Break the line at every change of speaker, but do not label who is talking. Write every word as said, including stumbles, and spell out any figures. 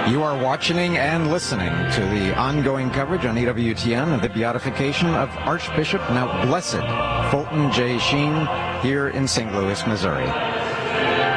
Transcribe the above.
You are watching and listening to the ongoing coverage on E W T N of the beatification of Archbishop, now Blessed, Fulton J. Sheen, here in Saint Louis, Missouri.